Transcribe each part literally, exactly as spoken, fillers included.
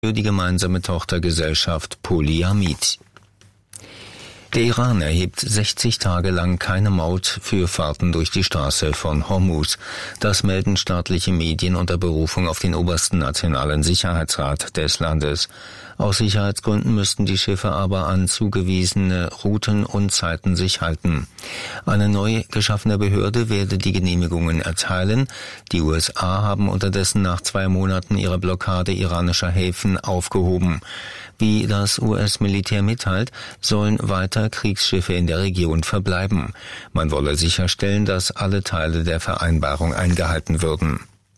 für die gemeinsame Tochtergesellschaft Polyamid. Der Iran erhebt sechzig Tage lang keine Maut für Fahrten durch die Straße von Hormuz. Das melden staatliche Medien unter Berufung auf den obersten Nationalen Sicherheitsrat des Landes. Aus Sicherheitsgründen müssten die Schiffe aber an zugewiesene Routen und Zeiten sich halten. Eine neu geschaffene Behörde werde die Genehmigungen erteilen. Die U S A haben unterdessen nach zwei Monaten ihre Blockade iranischer Häfen aufgehoben. Wie das U S-Militär mitteilt, sollen weiter Kriegsschiffe in der Region verbleiben. Man wolle sicherstellen, dass alle Teile der Vereinbarung eingehalten würden.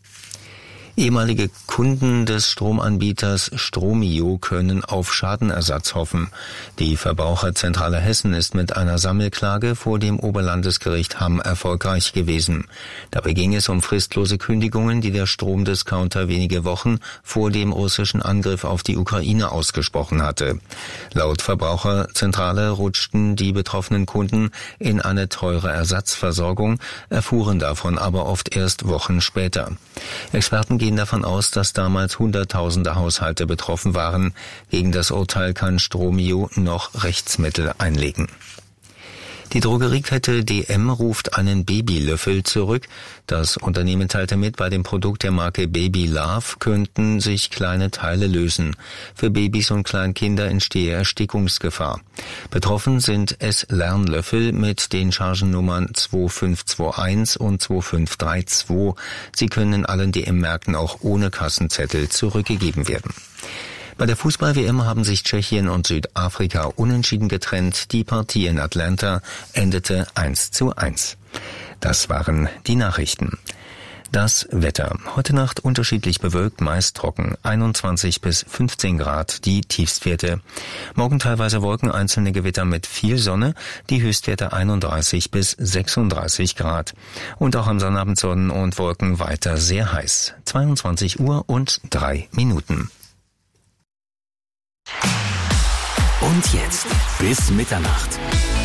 Ehemalige Kunden des Stromanbieters Stromio können auf Schadenersatz hoffen. Die Verbraucherzentrale Hessen ist mit einer Sammelklage vor dem Oberlandesgericht Hamm erfolgreich gewesen. Dabei ging es um fristlose Kündigungen, die der Stromdiscounter wenige Wochen vor dem russischen Angriff auf die Ukraine ausgesprochen hatte. Laut Verbraucherzentrale rutschten die betroffenen Kunden in eine teure Ersatzversorgung, erfuhren davon aber oft erst Wochen später. Experten gehen davon aus, dass damals Hunderttausende Haushalte betroffen waren. Gegen das Urteil kann Stromio noch Rechtsmittel einlegen. Die Drogeriekette D M ruft einen Babylöffel zurück. Das Unternehmen teilte mit, bei dem Produkt der Marke Baby Love könnten sich kleine Teile lösen. Für Babys und Kleinkinder entstehe Erstickungsgefahr. Betroffen sind S-Lernlöffel mit den Chargennummern zwei fünf zwei eins und zwei fünf drei zwei. Sie können in allen D M-Märkten auch ohne Kassenzettel zurückgegeben werden. Bei der Fußball-W M haben sich Tschechien und Südafrika unentschieden getrennt. Die Partie in Atlanta endete eins zu eins. Das waren die Nachrichten. Das Wetter. Heute Nacht unterschiedlich bewölkt, meist trocken. einundzwanzig bis fünfzehn Grad die Tiefstwerte. Morgen teilweise Wolken, einzelne Gewitter mit viel Sonne. Die Höchstwerte einunddreißig bis sechsunddreißig Grad. Und auch am Sonnabend Sonnen und Wolken weiter sehr heiß. zweiundzwanzig Uhr und drei Minuten. Und jetzt bis Mitternacht.